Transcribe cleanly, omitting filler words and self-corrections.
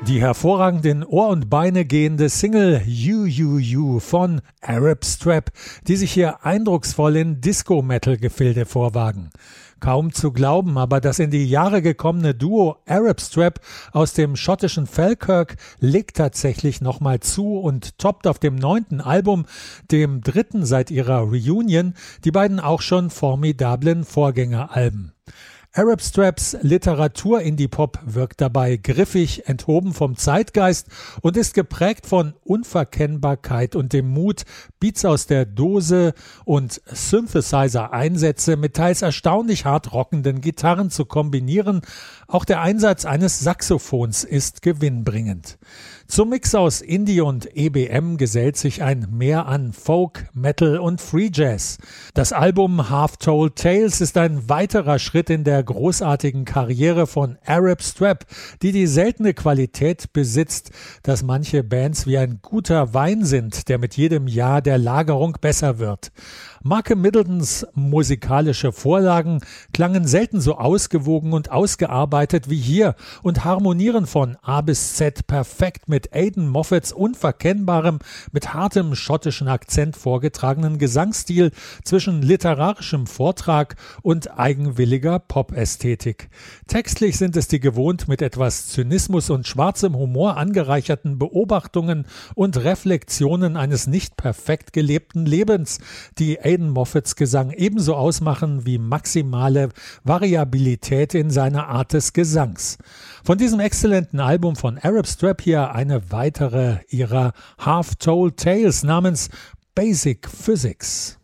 Die hervorragend in Ohr und Beine gehende Single You You You von Arab Strap, die sich hier eindrucksvoll in Disco-Metal-Gefilde vorwagen. Kaum zu glauben, aber das in die Jahre gekommene Duo Arab Strap aus dem schottischen Falkirk legt tatsächlich nochmal zu und toppt auf dem 9. Album, dem 3. seit ihrer Reunion, die beiden auch schon formidablen Vorgängeralben. Arab Straps Literatur-Indie-Pop wirkt dabei griffig, enthoben vom Zeitgeist und ist geprägt von Unverkennbarkeit und dem Mut, Beats aus der Dose und Synthesizer-Einsätze mit teils erstaunlich hart rockenden Gitarren zu kombinieren. Auch der Einsatz eines Saxophons ist gewinnbringend. Zum Mix aus Indie und EBM gesellt sich ein Mehr an Folk, Metal und Free Jazz. Das Album Half-Told Tales ist ein weiterer Schritt in der großartigen Karriere von Arab Strap, die seltene Qualität besitzt, dass manche Bands wie ein guter Wein sind, der mit jedem Jahr der Lagerung besser wird. Marke Middletons musikalische Vorlagen klangen selten so ausgewogen und ausgearbeitet wie hier und harmonieren von A bis Z perfekt mit Aidan Moffats unverkennbarem, mit hartem schottischen Akzent vorgetragenen Gesangsstil zwischen literarischem Vortrag und eigenwilliger Pop-Ästhetik. Textlich sind es die gewohnt mit etwas Zynismus und schwarzem Humor angereicherten Beobachtungen und Reflexionen eines nicht perfekt gelebten Lebens, die Aidan Moffats Gesang ebenso ausmachen wie maximale Variabilität in seiner Art des Gesangs. Von diesem exzellenten Album von Arab Strap hier eine weitere ihrer Half-Told Tales namens Basic Physics.